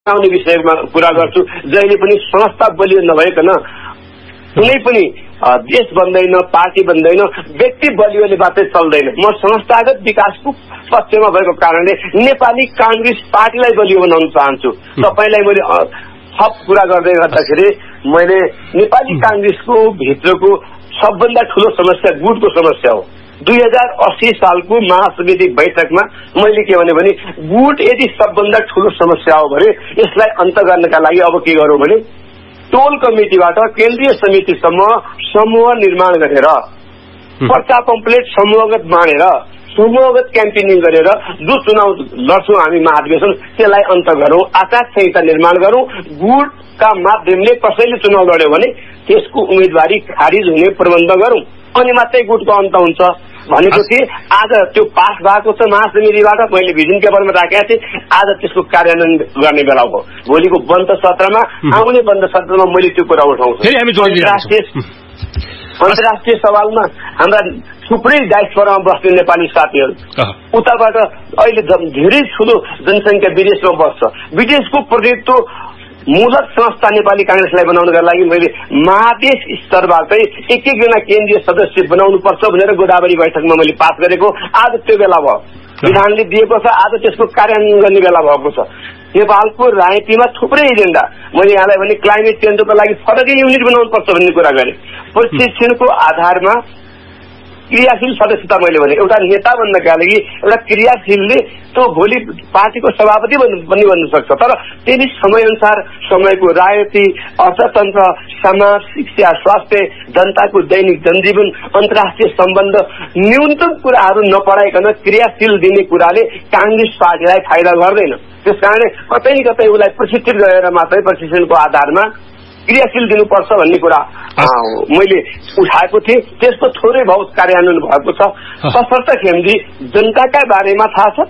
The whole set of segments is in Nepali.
आउने विषयमा कुरा गर्छु। जहिले पनि संस्था बलियो नभइकन कुनै पनि देश बन्दैन, पार्टी बन्दैन, व्यक्ति बलियोले मात्रै चल्दैन। म संस्थागत विकासको पक्षमा भएको कारणले नेपाली कांग्रेस पार्टीलाई बलियो बनाउन चाहन्छु। तपाईलाई मैले थप कुरा गर्दै गर्दाखेरि मैले नेपाली कांग्रेसको भित्रको सबभन्दा ठूलो समस्या गुटको समस्या हो। 2080 सालको महासमिति बैठकमा मैले के भने गुट यदि सबभन्दा ठूलो समस्या हो भने यसलाई अन्त गर्नका लागि अब के गरौं भने टोल कमिटीबाट केन्द्रीय समितिसम्म समूह निर्माण गरेर पर्चा पम्पलेट समूहगत बाँडेर समूहगत क्याम्पेनिङ गरेर जो चुनाव लड्छौं हामी महाधिवेशन त्यसलाई अन्त गरौं, आचार संहिता निर्माण गरौं। गुटका माध्यमले कसैले चुनाव लड्यो भने त्यसको उम्मेदवारी खारिज हुने प्रबन्ध गरौं, अनि मात्रै गुटको अन्त हुन्छ भनेपछि आज त्यो पास भएको छ महासमितिबाट। मैले भिजन पेपरमा राखेको थिएँ, आज त्यसको कार्यान्वयन गर्ने बेला हो। भोलिको बन्द सत्रमा आउने बन्द सत्रमा मैले त्यो कुरा उठाउँछु। अन्तर्राष्ट्रिय सवालमा हाम्रा थुप्रै डायस्पोरामा बस्ने नेपाली साथीहरू उताबाट अहिले धेरै ठूलो जनसंख्या विदेशमा बस्छ। विदेशको प्रतिनिधित्व मूलक संस्था नेपाली कांग्रेसलाई बनाउनका लागि मैले महादेश स्तरबाटै एक एकजना केन्द्रीय सदस्य बनाउनु पर्छ भनेर गोदावरी बैठकमा मैले पास गरेको। आज त्यो बेला भयो, विधानले दिएको छ, आज त्यसको कार्यान्वयन गर्ने बेला भएको छ। नेपालको राजनीतिमा थुप्रै एजेन्डा मैले यहाँलाई भने क्लाइमेट चेन्जको लागि फरकै युनिट बनाउनु पर्छ भन्ने कुरा गरे। प्रशिक्षणको आधारमा क्रियाशील सदस्यता मैले भने एउटा नेता बन्नका लागि एउटा क्रियाशीलले त्यो भोलि पार्टीको सभापति पनि बन्न सक्छ। तर त्यही समयअनुसार समयको राजनीति, अर्थतन्त्र, समाज, शिक्षा, स्वास्थ्य, जनताको दैनिक जनजीवन, अन्तर्राष्ट्रिय सम्बन्ध न्यूनतम कुराहरू नपढाइकन क्रियाशील दिने कुराले कांग्रेस पार्टीलाई फाइदा गर्दैन। त्यसकारण कतै न कतै उसलाई प्रशिक्षित गरेर मात्रै प्रशिक्षणको आधारमा क्रियाशील दिनुपर्छ भन्ने कुरा मैले उठाएको थिएँ। त्यसको थोरै बहुत कार्यान्वयन भएको छ। तसर्थ खेमजी जनताका बारेमा थाहा छ,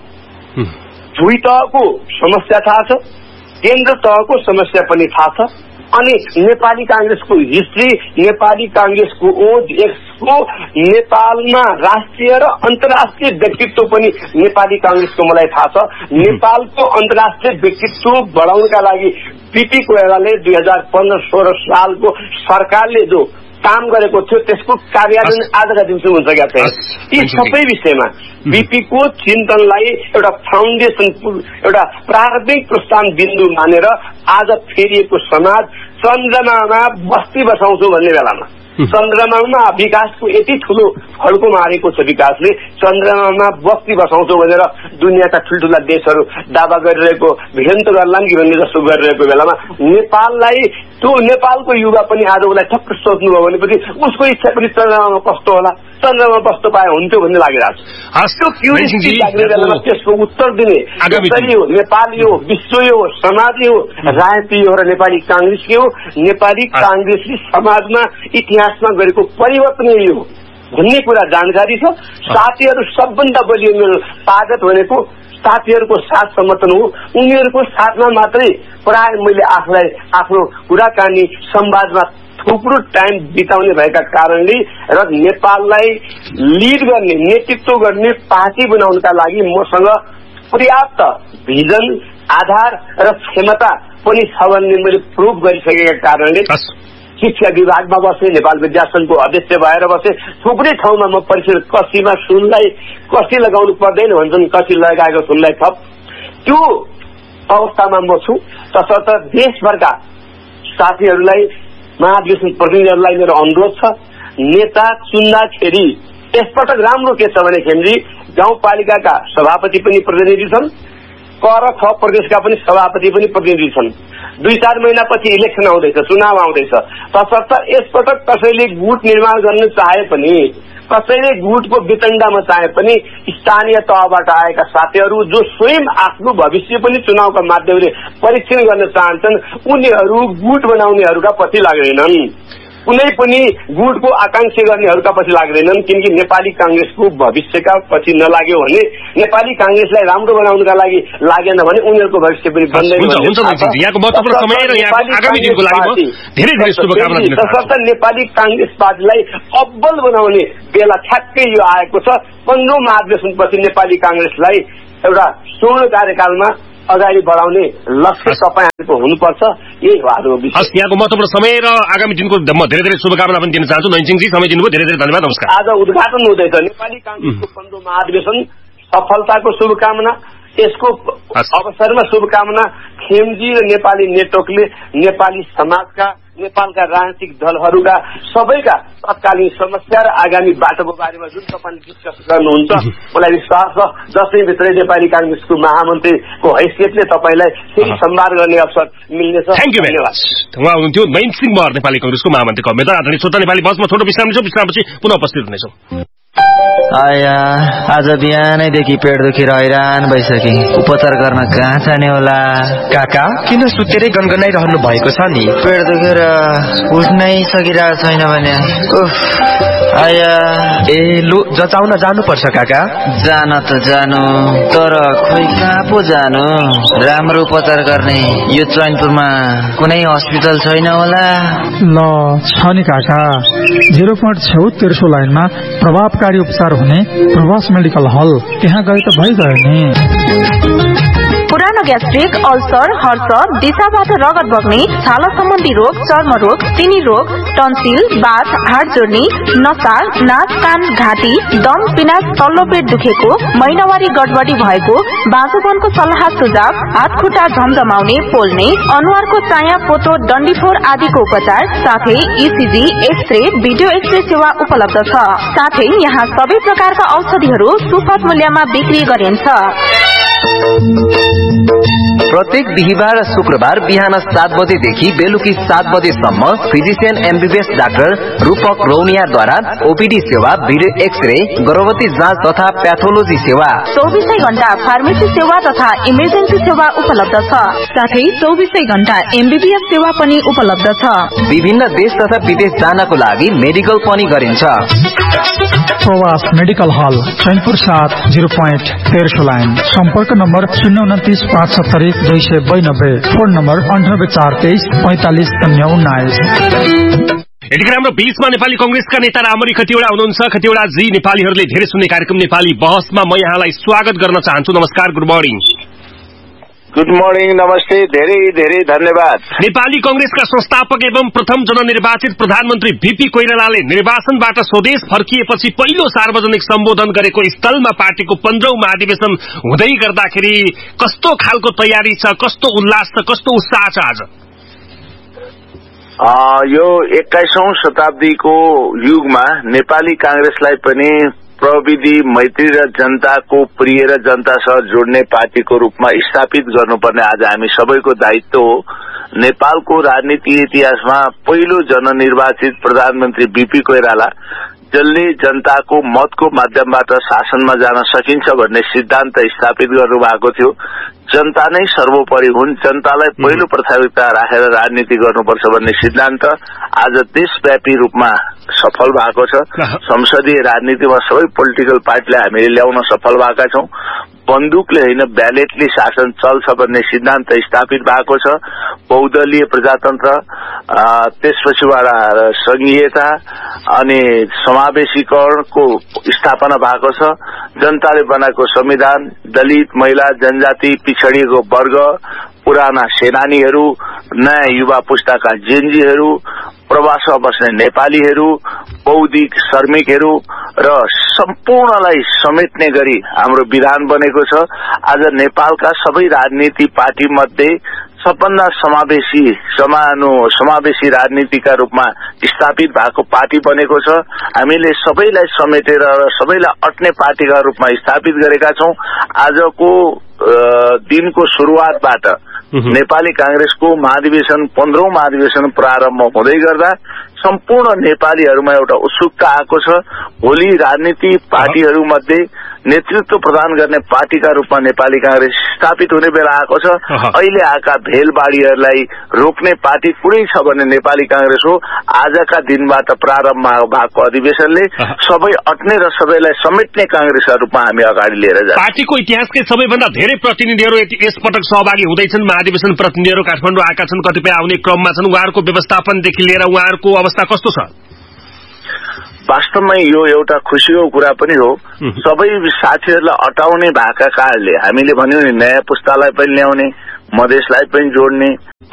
दुई तहको समस्या थाहा छ, केन्द्र तहको समस्या पनि थाहा छ, अनि नेपाली कांग्रेसको हिस्ट्री, नेपाली कांग्रेसको ओज, यसको नेपालमा राष्ट्रिय र अन्तर्राष्ट्रिय व्यक्तित्व पनि नेपाली कांग्रेसको मलाई थाहा छ। नेपालको अन्तर्राष्ट्रिय व्यक्तित्व बढाउनका लागि पीपी कोइरालाले 2015-16 सालको सरकारले जो काम गरेको थियो त्यसको कार्यान्वयन आजका दिनसम्म सकेका छैन। यी सबै विषयमा बीपीको चिन्तनलाई एउटा फाउन्डेसन, एउटा प्रारम्भिक प्रस्थान बिन्दु मानेर आज फेरिएको समाज चन्द्रमामा बस्ती बसाउँछु भन्ने बेलामा चन्द्रमामा विकासको यति ठूलो फड्को मारेको छ विकासले, चन्द्रमामा बस्ती बसाउँछौ भनेर दुनियाँका ठूल्ठूला देशहरू दावा गरिरहेको भिजन त गर्लान् कि भन्ने जस्तो गरिरहेको बेलामा नेपाललाई त्यो नेपालको युवा पनि आज उसलाई ठक्क सोच्नुभयो भनेपछि उसको इच्छा पनि चन्द्रमामा कस्तो होला, चन्द्रमा कस्तो पाए हुन्थ्यो भन्ने लागिरहेको छ। त्यो क्युरियोसिटी लाग्ने बेलामा त्यसको उत्तर दिने यसरी हो, नेपाली हो, विश्व हो, समाज हो, राजनीति हो र नेपाली कांग्रेस के हो। नेपाली कांग्रेसले समाजमा इतिहासमा गरेको परिवर्तन यो भन्ने कुरा जानकारी छ। साथीहरू सबभन्दा बलियो मेरो ताकत भनेको साथीहरूको साथ समर्थन हो। उनीहरूको साथमा मात्रै प्राय मैले आफूलाई आफ्नो कुराकानी संवादमा थुप्रो टाइम बिताउने भएका कारणले र नेपाललाई लिड गर्ने, नेतृत्व गर्ने पार्टी बनाउनका लागि मसँग पर्याप्त भिजन, आधार र क्षमता पनि छ भन्ने मैले प्रुभ गरिसकेका कारणले शिक्षा विभागमा बसे, नेपाल विद्या संघको अध्यक्ष भएर बसे, थुप्रै ठाउँमा म परिषद कसीमा सुनलाई कसी लगाउनु पर्दैन भन्छन्, कसी लगाएको सुनलाई थप त्यो अवस्थामा म छु। तसर्थ देशभरका साथीहरूलाई, महाधिवेशन प्रतिनिधिहरूलाई मेरो अनुरोध छ, नेता चुन्दाखेरि यसपटक राम्रो के छ भने खेमजी गाउँपालिकाका सभापति पनि प्रतिनिधि छन्, क र ख प्रदेशका पनि सभापति पनि प्रतिनिधि छन्। 2-4 महिनापछि इलेक्सन आउँदैछ, चुनाव आउँदैछ। तसर्थ यसपटक कसैले गुट निर्माण गर्न चाहे पनि, कसैले गुटको वितण्डामा चाहे पनि स्थानीय तहबाट आएका साथीहरू जो स्वयं आफ्नो भविष्य पनि चुनावका माध्यमले परीक्षण गर्न चाहन्छन् उनीहरू गुट बनाउनेहरूका पछि लाग्दैनन्, कुनै पनि गुटको आकांक्षा गर्नेहरूका पछि लाग्दैनन्। किनकि नेपाली कांग्रेसको भविष्यका पछि नलाग्यो भने, नेपाली कांग्रेसलाई राम्रो बनाउनका लागि लागेन भने उनीहरूको भविष्य पनि बन्दैन। तसर्थ नेपाली कांग्रेस पार्टीलाई अब्बल बनाउने बेला ठ्याक्कै यो आएको छ। 15औं महाधिवेशनपछि नेपाली कांग्रेसलाई एउटा स्वर्ण कार्यकालमा अगाडि बढाउने लक्ष्य तपाईँहरूको हुनुपर्छ। यही हो हाम्रो विषय। यहाँको महत्त्वपूर्ण समय र आगामी दिनको म धेरै धेरै शुभकामना पनि दिन चाहन्छु। नैनसिंहजी समय दिनुभयो, धेरै धेरै धन्यवाद, नमस्कार। आज उद्घाटन हुँदैछ नेपाली कांग्रेसको 15औं महाधिवेशन, सफलताको शुभकामना। यसको अवसरमा शुभकामना खेमजी र नेपाली नेटवर्कले नेपाली समाजका, नेपालका राजनीतिक दलहरूका सबैका तत्कालीन समस्या र आगामी बाटोको बारेमा जुन तपाईँले डिस्कस गर्नुहुन्छ, मलाई विश्वास छ दशैंभित्रै नेपाली कांग्रेसको महामन्त्रीको हैसियतले तपाईँलाई फेरि सम्वाद गर्ने अवसर मिल्नेछ। Thank you very much. उहाँ हुनुहुन्थ्यो नैनसिंह महर, नेपाली कांग्रेसको महामन्त्रीको उम्मेदवार। आदरणीय श्रोता, नेपाली बसमा छोटो विश्राम लिन्छौँ, विश्रामपछि पुनः उपस्थित हुनेछौँ। आया आज बिहानैदेखि पेट दुखेर हैरान भइसके, उपचार गर्न कहाँ जाने होला? काका किन सुतेरै गनगनाइरहनु भएको छ नि? पेट दुखेर उठ्नै सकिरहेको छैन भने आया। लु जचाउन जानुपर्छ काका। जान त जानु, तर खोइ कहाँ पो जानु? राम्रो उपचार गर्ने यो चैनपुरमा कुनै हस्पिटल छैन होला? ल छ नि काका, 0.6 तेर्सो लाइनमा प्रभावकारी उपचार हुने प्रवास मेडिकल हल, त्यहाँ गए त भइगयो नि। पुरानो ग्यास्ट्रिक, अल्सर, हर्ष, दिशाबाट रगत बग्ने, छाला सम्बन्धी रोग, चर्म रोग, चिनी रोग, टन्सिल, बाथ, हाड जोड्ने, नसा, नाक, कान, घाँटी, दम, पिनास, तल्लो पेट दुखेको, महिनावारी गडबडी भएको, बाँझोपनको सल्लाह सुझाव, हात खुट्टा झमझमाउने, पोल्ने, अनुहारको चाया, पोतो, डन्डीफोर आदिको उपचार, साथै ईसीजी, एक्सरे, भिडियो एक्सरे सेवा उपलब्ध छ। साथै यहाँ सबै प्रकारका औषधिहरू सुपथ मूल्यमा बिक्री गरिन्छ। प्रत्येक बिहिबार र शुक्रबार बिहान 7 बजेदेखि बेलुकी 7 बजेसम्म फिजिशियन एमबीबीएस डाक्टर रूपक रौनियाद्वारा ओपीडी सेवा, भिडियो एक्सरे, गर्भवती जाँच तथा प्याथोलोजी सेवा, 24 घण्टा फार्मेसी सेवा तथा इमर्जेन्सी सेवा उपलब्ध छ। साथै 24 घण्टा एमबीबीएस सेवा पनि उपलब्ध छ। विभिन्न देश तथा विदेश जानको लागि मेडिकल पनि गरिन्छ। प्रवास मेडिकल हल, चैनपुर 7, 0.13 लाइन। सम्पर्क नम्बर 029575292, फोन नम्बर 9842354019। यतिखेर हाम्रो बीचमा नेपाली कांग्रेसका नेता रामरी खतिवडा हुनुहुन्छ। खतिवडाजी, नेपालीहरूले धेरै सुन्ने कार्यक्रम नेपाली बहसमा म यहाँलाई स्वागत गर्न चाहन्छु। नमस्कार, गुड मर्निङ। गुड मर्निङ, नमस्ते, धेरै धेरै धन्यवाद। नेपाली कांग्रेसका संस्थापक एवं प्रथम जननिर्वाचित प्रधानमन्त्री बीपी कोइरालाले निर्वाचनबाट स्वदेश फर्किएपछि पहिलो सार्वजनिक सम्बोधन गरेको स्थलमा पार्टीको 15औं महाधिवेशन हुँदै गर्दाखेरि कस्तो खालको तयारी छ, कस्तो उल्लास छ, कस्तो उत्साह छ आज? यो 21औं शताब्दीको युगमा नेपाली कांग्रेसलाई पनि प्रविधि, मैत्री र जनताको प्रिय र जनतासँग जोड्ने पार्टीको रूपमा स्थापित गर्नुपर्ने आज हामी सबैको दायित्व हो। नेपालको राजनीतिक इतिहासमा पहिलो जननिर्वाचित प्रधानमन्त्री बीपी कोइराला, जसले जनताको मतको माध्यमबाट शासनमा जान सकिन्छ भन्ने सिद्धान्त स्थापित गर्नुभएको थियो। जनता नै सर्वोपरि हुन्, जनतालाई पहिलो प्राथमिकता राखेर राजनीति गर्नुपर्छ भन्ने सिद्धान्त आज देशव्यापी रूपमा सफल भएको छ। संसदीय राजनीतिमा सबै पोलिटिकल पार्टीले हामीले ल्याउन सफल भएका छौं। बन्दुकले होइन, ब्यालेटले शासन चल्छ भन्ने सिद्धान्त स्थापित भएको छ। बहुदलीय प्रजातन्त्र, त्यसपछिबाट संघीयता अनि समावेशीकरणको स्थापना भएको छ। जनताले बनाएको संविधान, दलित, महिला, जनजाति, पिछडिएको वर्ग, पुराना सेनानीहरू, नयाँ युवा पुस्ताका जेनजीहरू, प्रवासमा बस्ने नेपालीहरू, बौद्धिक श्रमिकहरू र सम्पूर्णलाई समेट्ने गरी हाम्रो विधान बनेको छ। आज नेपालका सबै राजनीति पार्टी मध्ये सबभन्दा समावेशी राजनीतिका रूपमा स्थापित भएको पार्टी बनेको छ। हामीले सबैलाई समेटेर र सबैलाई अट्ने पार्टीका रूपमा स्थापित गरेका छौं। आजको दिनको शुरुआतबाट नेपाली कांग्रेसको महाधिवेशन 15औं महाधिवेशन प्रारम्भ हुँदै गर्दा सम्पूर्ण नेपालीहरूमा एउटा उत्सुकता आएको छ। भोलि राजनीति पार्टीहरूमध्ये नेतृत्व प्रदान गर्ने पार्टीका रूपमा नेपाली कांग्रेस स्थापित हुने बेला आएको छ। अहिले आएका भेलबाडीहरूलाई रोक्ने पार्टी कुनै छ भने नेपाली कांग्रेस हो। आजका दिनबाट प्रारम्भ भएको अधिवेशनले सबै अट्ने र सबैलाई समेट्ने कांग्रेसका रूपमा हामी अगाडि लिएर जान्छौं। पार्टीको इतिहासकै सबैभन्दा धेरै प्रतिनिधिहरू यसपटक सहभागी हुँदैछन्। महाधिवेशन प्रतिनिधिहरू काठमाडौँ आएका छन्, कतिपय आउने क्रममा छन्। उहाँहरूको व्यवस्थापनदेखि लिएर उहाँहरूको अवस्था कस्तो छ? वास्तवमै यो एउटा खुसीको कुरा पनि हो। सबै साथीहरूलाई अटाउने भएका कारणले हामीले भन्यौं नि नयाँ पुस्तालाई पनि ल्याउने, मधेसलाई पनि जोड्ने,